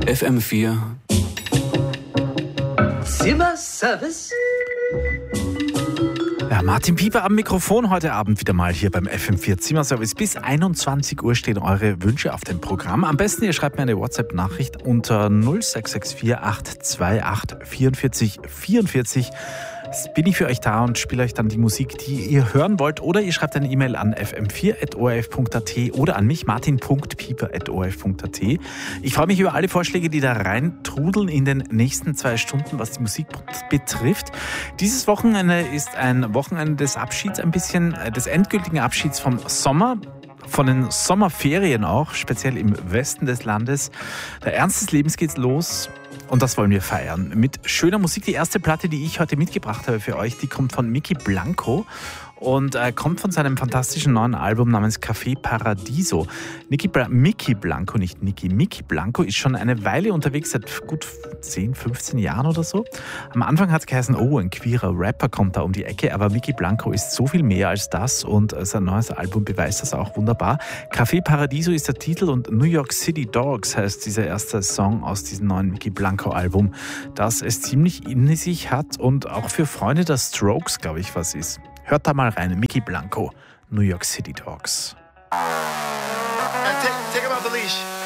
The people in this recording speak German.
FM4 Zimmerservice? Ja, Martin Pieper am Mikrofon heute Abend wieder mal hier beim FM4 Zimmerservice. Bis 21 Uhr stehen eure Wünsche auf dem Programm. Am besten, ihr schreibt mir eine WhatsApp-Nachricht unter 0664 828 44 44. Bin ich für euch da und spiele euch dann die Musik, die ihr hören wollt. Oder ihr schreibt eine E-Mail an fm4@orf.at oder an mich, martin.pieper@orf.at. Ich freue mich über alle Vorschläge, die da reintrudeln in den nächsten 2 Stunden, was die Musik betrifft. Dieses Wochenende ist ein Wochenende des Abschieds, ein bisschen des endgültigen Abschieds vom Sommer. Von den Sommerferien auch, speziell im Westen des Landes. Der Ernst des Lebens geht's los und das wollen wir feiern. Mit schöner Musik. Die erste Platte, die ich heute mitgebracht habe für euch, die kommt von Mickey Blanco und kommt von seinem fantastischen neuen Album namens Café Paradiso. Mickey Blanco, nicht Niki. Mickey Blanco ist schon eine Weile unterwegs, seit gut 10, 15 Jahren oder so. Am Anfang hat es geheißen, oh, ein queerer Rapper kommt da um die Ecke, aber Mickey Blanco ist so viel mehr als das und sein neues Album beweist das auch wunderbar. Café Paradiso ist der Titel und New York City Dogs heißt dieser erste Song aus diesem neuen Mickey Blanco Album, das es ziemlich in sich hat und auch für Freunde der Strokes, glaube ich, was ist. Hört da mal rein, Mickey Blanco, New York City Dogs. Take him off the leash.